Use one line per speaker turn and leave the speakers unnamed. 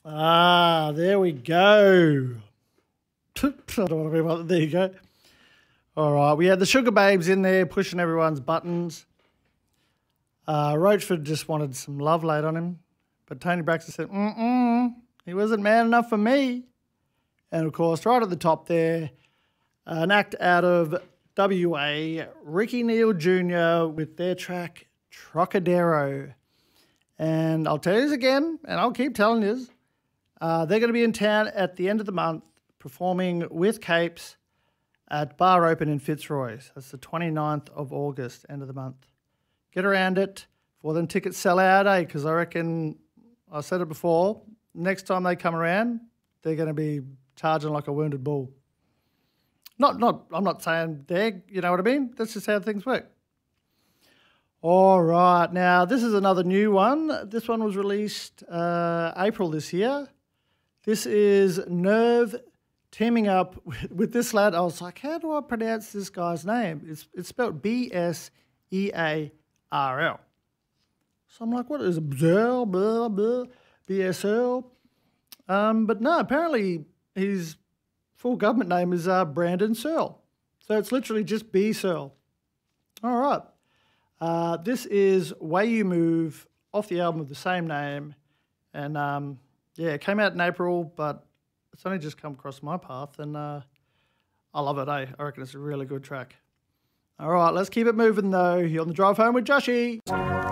There we go. I don't want to be about there you go. All right, we had the Sugar Babes in there pushing everyone's buttons. Roachford just wanted some love laid on him, but Tony Braxton said, he wasn't man enough for me. And, of course, right at the top there, an act out of WA, Ricky Neal Jr. with their track, Trocadero. And I'll tell you this again, and I'll keep telling you, they're going to be in town at the end of the month performing with Capes at Bar Open in Fitzroy. That's the 29th of August, end of the month. Get around it before them tickets sell out, because I reckon, I said it before, next time they come around, they're going to be charging like a wounded bull. I'm not saying they're, you know what I mean? That's just how things work. All right, now this is another new one. This one was released April this year. This is Nerve teaming up with this lad. I was like, how do I pronounce this guy's name? It's spelled B-S-E-A-R-L. So I'm like, what is it? Bzl, blah, blah, B-S-L? But no, apparently his full government name is Brandon Searle. So it's literally just B. Searle. All right. This is Way You Move off the album of the same name. And yeah, it came out in April, but it's only just come across my path, and I love it, eh? I reckon it's a really good track. All right, let's keep it moving, though. You're on the drive home with Joshy.